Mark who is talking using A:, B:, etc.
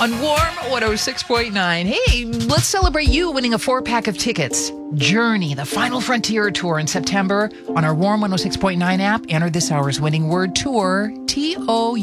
A: on Warm 106.9. Hey, let's celebrate you winning a 4-pack of tickets. Journey, the Final Frontier Tour in September on our Warm 106.9 app. Enter this hour's winning word, tour, TOUR.